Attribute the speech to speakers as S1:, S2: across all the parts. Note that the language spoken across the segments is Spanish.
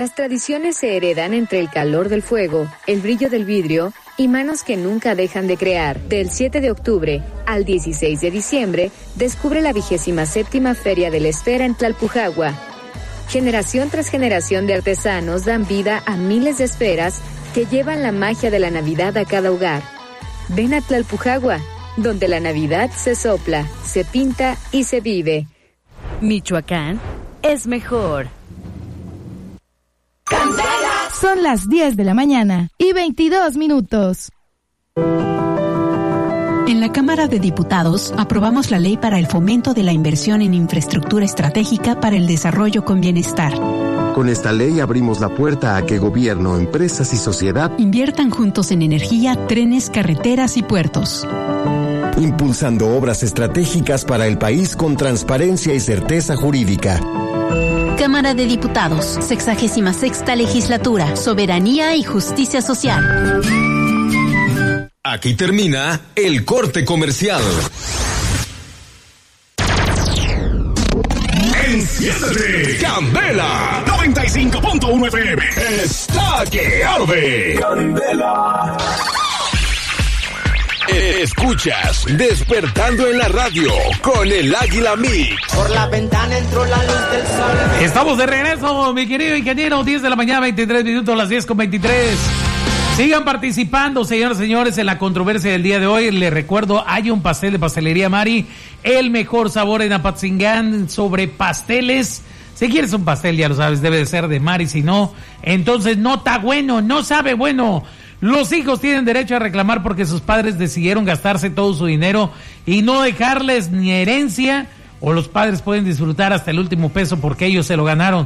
S1: Las tradiciones se heredan entre el calor del fuego, el brillo del vidrio y manos que nunca dejan de crear. Del 7 de octubre al 16 de diciembre, descubre la 27ª Feria de la Esfera en Tlalpujagua. Generación tras generación de artesanos dan vida a miles de esferas que llevan la magia de la Navidad a cada hogar. Ven a Tlalpujagua, donde la Navidad se sopla, se pinta y se vive.
S2: Michoacán es mejor.
S3: Son las 10 de la mañana y 22 minutos.
S4: En la Cámara de Diputados aprobamos la ley para el fomento de la inversión en infraestructura estratégica para el desarrollo con bienestar.
S5: Con esta ley abrimos la puerta a que gobierno, empresas y sociedad
S4: inviertan juntos en energía, trenes, carreteras y puertos.
S5: Impulsando obras estratégicas para el país con transparencia y certeza jurídica.
S4: Cámara de Diputados, 66ª Legislatura, Soberanía y Justicia Social.
S6: Aquí termina el corte comercial. Enciéndete, Candela 95.1 FM está que arde. Candela. Escuchas Despertando en la Radio con el Águila Mix.
S7: Por la ventana entró la luz del sol.
S8: Estamos de regreso, mi querido ingeniero. 10 de la mañana, 23 minutos, las 10:23. Sigan participando, señoras y señores, en la controversia del día de hoy. Les recuerdo, hay un pastel de Pastelería Mari, el mejor sabor en Apatzingán sobre pasteles. Si quieres un pastel, ya lo sabes, debe de ser de Mari. Si no, entonces no está bueno, no sabe bueno. Los hijos tienen derecho a reclamar porque sus padres decidieron gastarse todo su dinero y no dejarles ni herencia, o los padres pueden disfrutar hasta el último peso porque ellos se lo ganaron.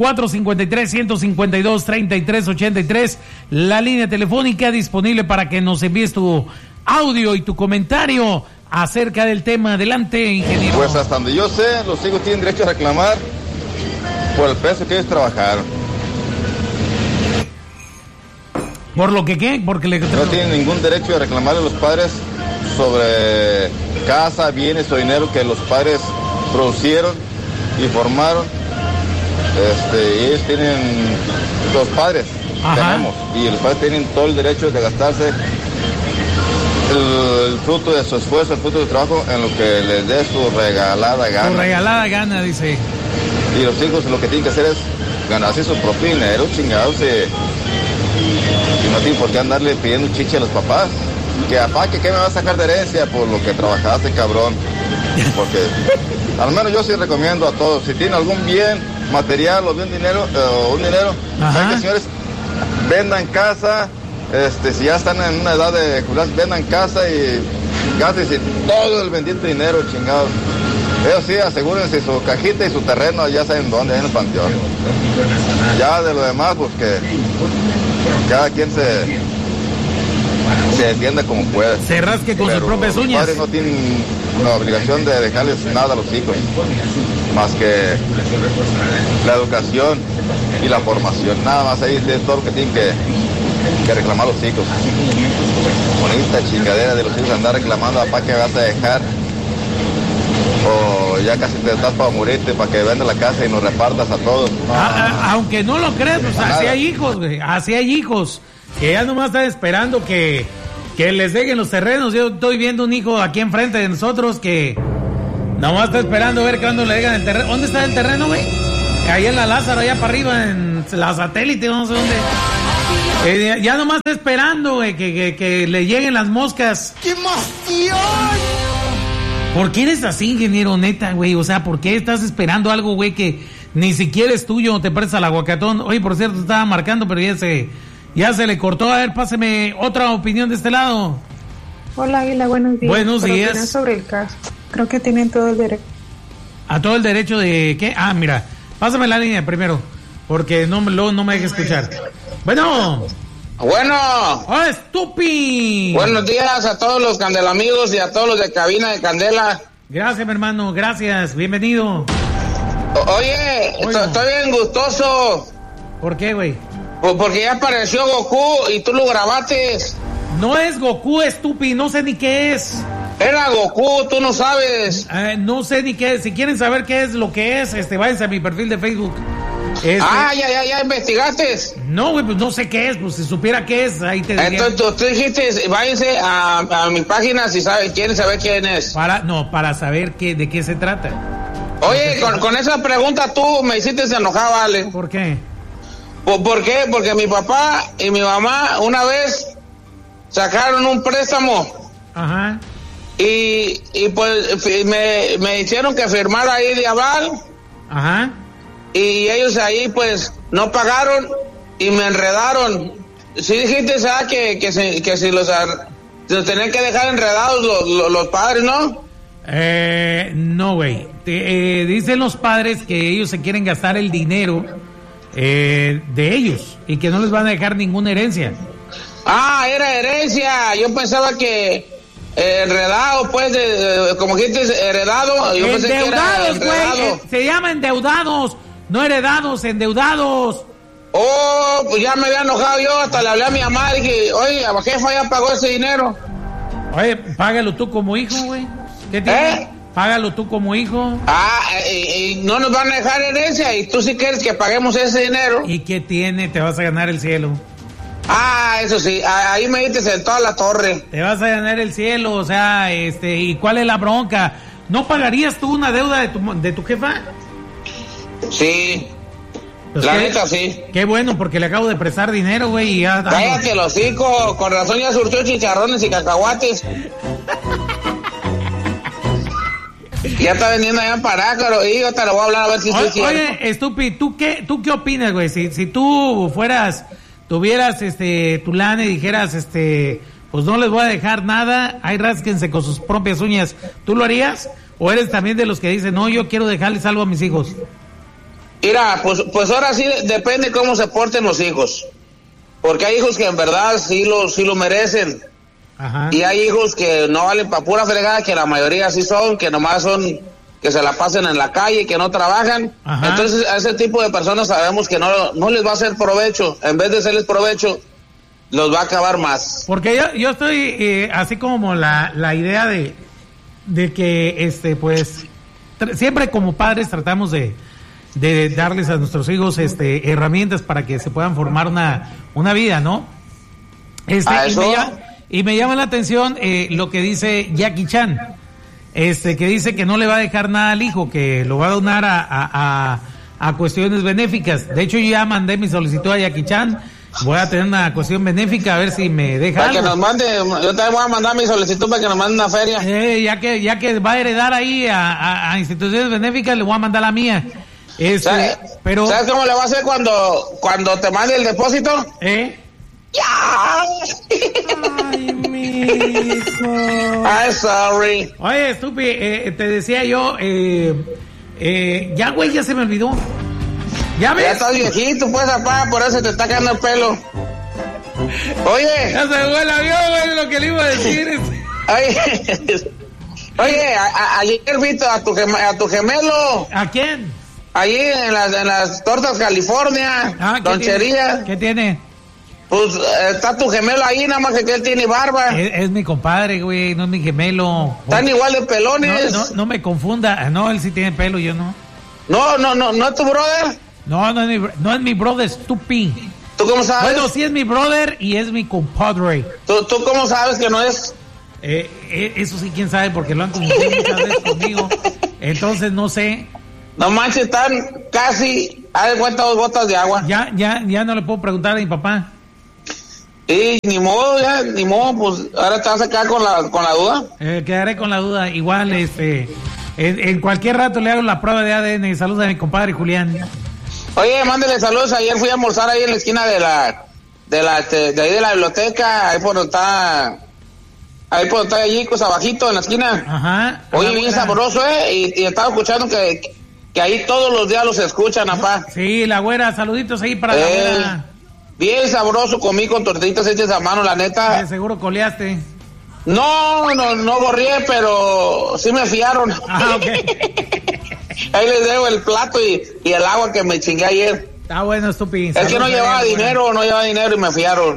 S8: 453-152-3383, la línea telefónica disponible para que nos envíes tu audio y tu comentario acerca del tema. Adelante, ingeniero.
S9: Pues hasta donde yo sé, los hijos tienen derecho a reclamar por el peso que ellos trabajaron.
S8: ¿Por lo que qué? Porque no
S9: tienen ningún derecho de reclamarle a los padres sobre casa, bienes o dinero que los padres producieron y formaron. Ellos tienen, los padres tenemos, y los padres tienen todo el derecho de gastarse el fruto de su esfuerzo, el fruto de su trabajo en lo que les dé su regalada gana.
S8: Su regalada gana, dice.
S9: Y los hijos lo que tienen que hacer es ganarse su propio dinero, chingados, y no tienen por qué andarle pidiendo chiche a los papás. Que papá, que qué me va a sacar de herencia por lo que trabajaste, cabrón. Porque al menos yo sí recomiendo a todos, si tienen algún bien material o bien dinero, ¿saben qué, señores? Vendan casa, si ya están en una edad de jubilarse, vendan casa y gástense todo el bendito dinero, chingados. Eso sí, asegúrense su cajita y su terreno, ya saben dónde, en el panteón. Ya de lo demás, pues que cada quien se defienda como pueda.
S8: Se rasque con sus propias uñas.
S9: Los padres no tienen la obligación de dejarles nada a los hijos, más que la educación y la formación. Nada más ahí es todo lo que tienen que reclamar los hijos. Con esta chingadera de los hijos andar reclamando a papá que vas a dejar, o ya casi te estás para morirte para que venda la casa y nos repartas a todos.
S8: Aunque no lo creas, pues así hay hijos, güey, así hay hijos que ya nomás están esperando que les dejen los terrenos. Yo estoy viendo un hijo aquí enfrente de nosotros que nomás está esperando a ver cuándo le dejan el terreno. ¿Dónde está el terreno, güey? Ahí en la Lázaro, allá para arriba, en la Satélite, no sé dónde. Ya nomás está esperando, güey, que le lleguen las moscas.
S7: ¡Qué emoción!
S8: ¿Por qué eres así, ingeniero, neta, güey? O sea, ¿por qué estás esperando algo, güey, que ni siquiera es tuyo? Te prestas al aguacatón. Oye, por cierto, estaba marcando, pero ya se le cortó. A ver, páseme otra opinión de este lado.
S10: Hola, Águila, buenos días.
S8: Buenos días.
S10: Sobre el caso. Creo que tienen todo el derecho.
S8: ¿A todo el derecho de qué? Ah, mira, pásame la línea primero, porque no me dejes escuchar. Bueno.
S11: ¡Oh,
S8: estúpido!
S11: Buenos días a todos los candelamigos y a todos los de cabina de Candela.
S8: Gracias, mi hermano, gracias, bienvenido.
S11: Oye, estoy bien gustoso.
S8: ¿Por qué, güey?
S11: Porque ya apareció Goku y tú lo grabaste.
S8: No es Goku, estúpido, no sé ni qué es.
S11: Era Goku, tú no sabes.
S8: No sé ni qué es. Si quieren saber qué es lo que es, váyanse a mi perfil de Facebook.
S11: Ya investigaste.
S8: No, güey, pues no sé qué es, pues si supiera qué es, ahí te diría.
S11: Entonces tú dijiste, váyanse a mi página si quieren saber quién es.
S8: Para saber de qué se trata.
S11: Oye, con esa pregunta tú me hiciste enojar, ¿vale?
S8: ¿Por qué?
S11: ¿Por qué? Porque mi papá y mi mamá una vez sacaron un préstamo.
S8: Ajá.
S11: Y pues me hicieron que firmara ahí de aval.
S8: Ajá.
S11: Y ellos ahí pues no pagaron y me enredaron. Sí dijiste, ¿sabes? Que si los tenían que dejar enredados los padres, ¿no?
S8: No, güey. Dicen los padres que ellos se quieren gastar el dinero de ellos y que no les van a dejar ninguna herencia.
S11: Era herencia. Yo pensaba que enredado, pues, como dijiste, heredado. Yo pensé que era enredado.
S8: Se llama endeudados, no heredados, endeudados.
S11: Pues ya me había enojado yo, hasta le hablé a mi mamá y dije, oye, la jefa ya pagó ese dinero.
S8: Oye, págalo tú como hijo, güey. ¿Qué tiene? Págalo tú como hijo.
S11: Y no nos van a dejar herencia y tú sí quieres que paguemos ese dinero.
S8: ¿Y qué tiene? Te vas a ganar el cielo.
S11: Eso sí, ahí me dices en toda la torre.
S8: Te vas a ganar el cielo, o sea, ¿y cuál es la bronca? ¿No pagarías tú una deuda de tu jefa?
S11: Sí.
S8: Pues
S11: la neta, sí.
S8: Qué bueno, porque le acabo de prestar dinero, güey, y ya...
S11: Cállate los hocico, con razón ya surgió chicharrones y cacahuates. Ya está vendiendo allá en Parácaro y yo te lo voy a hablar a ver si es cierto.
S8: Oye, Stupi, ¿tú qué opinas, güey? Si tú tuvieras tu lana y dijeras, pues no les voy a dejar nada, ahí rásquense con sus propias uñas, ¿tú lo harías? ¿O eres también de los que dicen, no, yo quiero dejarles algo a mis hijos?
S11: Mira, pues ahora sí depende cómo se porten los hijos. Porque hay hijos que en verdad sí lo merecen.
S8: Ajá.
S11: Y hay hijos que no valen para pura fregada, que la mayoría sí son, que nomás son, que se la pasen en la calle, que no trabajan. Ajá. Entonces a ese tipo de personas sabemos que no les va a hacer provecho. En vez de hacerles provecho, los va a acabar más.
S8: Porque yo estoy así como la idea de que pues siempre como padres tratamos de darles a nuestros hijos herramientas para que se puedan formar una vida, ¿no? Y me llama la atención lo que dice Jackie Chan, que dice que no le va a dejar nada al hijo, que lo va a donar a cuestiones benéficas. De hecho, yo ya mandé mi solicitud a Jackie Chan. Voy a tener una cuestión benéfica, a ver si me deja
S11: para
S8: algo.
S11: Que nos mande, yo también voy a mandar mi solicitud para que nos mande una feria.
S8: Ya que va a heredar ahí a instituciones benéficas, le voy a mandar la mía.
S11: Pero ¿sabes cómo le va a hacer cuando te mande el depósito?
S8: Ay, mi hijo.
S11: I'm sorry.
S8: Oye, Stupi, te decía yo, ya, güey, ya se me olvidó. ¿Ya ves?
S11: Ya estás viejito, pues, papá, por eso te está cayendo el pelo. Oye.
S8: Ya se me fue el avión, güey, lo que le iba a decir.
S11: Oye, ayer vi a tu gemelo.
S8: ¿A quién?
S11: Allí en las tortas California, Donchería.
S8: ¿Qué tiene?
S11: Pues está tu gemelo ahí, nada más que él tiene barba.
S8: Es mi compadre, güey, no es mi gemelo.
S11: Están igual de pelones.
S8: No me confunda. No, él sí tiene pelo, yo no.
S11: ¿No es tu brother?
S8: No es mi brother, Stupi.
S11: ¿Tú cómo sabes?
S8: Bueno, sí es mi brother y es mi compadre.
S11: ¿Tú cómo sabes que no es?
S8: Eso sí, quién sabe, porque lo han confundido muchas veces conmigo. Entonces, no sé.
S11: No manches, están casi, haz de cuenta, 2 gotas de agua.
S8: Ya no le puedo preguntar a mi papá.
S11: Y ni modo, pues ahora te vas a quedar con la duda.
S8: Quedaré con la duda. Igual, en cualquier rato le hago la prueba de ADN. Saludos a mi compadre Julián.
S11: Oye, mándele saludos. Ayer fui a almorzar ahí en la esquina de ahí de la biblioteca, ahí por donde está allí, pues abajito en la esquina.
S8: Ajá.
S11: Oye, bien sabroso, y estaba escuchando que ahí todos los días los escuchan, apá.
S8: Sí, la güera, saluditos ahí para la güera.
S11: Bien sabroso, comí con tortitas hechas a mano, la neta.
S8: De seguro coleaste.
S11: No borré, pero sí me fiaron.
S8: Ok.
S11: Ahí les debo el plato y el agua que me chingué ayer.
S8: Está bueno, Stupi.
S11: Es que no llevaba dinero y me fiaron.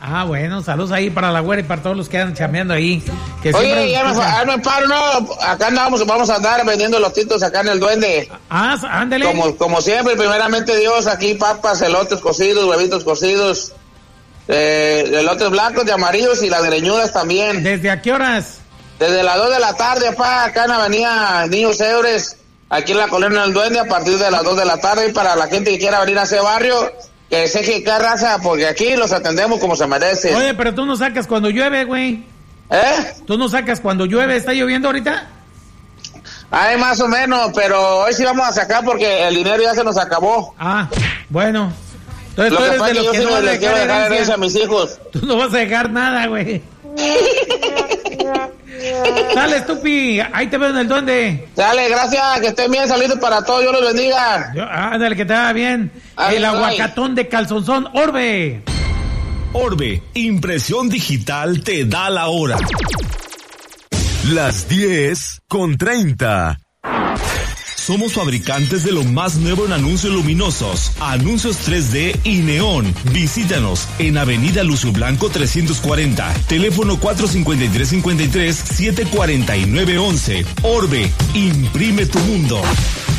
S8: Ah, bueno, saludos ahí para la güera y para todos los que andan chambeando ahí. Que
S11: oye, ya me paro, ¿no? Acá andamos, vamos a andar vendiendo lotitos acá en el Duende.
S8: Ah, ándale.
S11: Como siempre, primeramente Dios, aquí papas, elotes cocidos, huevitos cocidos, elotes blancos y amarillos y las greñudas también.
S8: ¿Desde a qué horas?
S11: Desde las 2 de la tarde, pa, acá en la avenida Niños Eures, aquí en la colonia del Duende, a partir de las 2 de la tarde, y para la gente que quiera venir a ese barrio, que se quede raza, porque aquí los atendemos como se merece.
S8: Oye, pero tú no sacas cuando llueve, güey. ¿Tú no sacas cuando llueve? ¿Está lloviendo ahorita?
S11: Ay, más o menos, pero hoy sí vamos a sacar porque el dinero ya se nos acabó.
S8: Ah, bueno. Entonces tú eres de los que no vas a dejar herencia a mis hijos. Tú no vas a dejar nada, güey. Dale, Estupi, ahí te veo en el Duende.
S11: Dale, gracias, que estén bien, saludos para todos, Dios los bendiga.
S8: Ándale, que te vaya bien. El aguacatón de calzonzón, Orbe.
S6: Orbe, impresión digital te da la hora. Las 10:30. Somos fabricantes de lo más nuevo en anuncios luminosos, anuncios 3D y neón. Visítanos en Avenida Lucio Blanco 340, teléfono 453-53-749-11. Orbe, imprime tu mundo.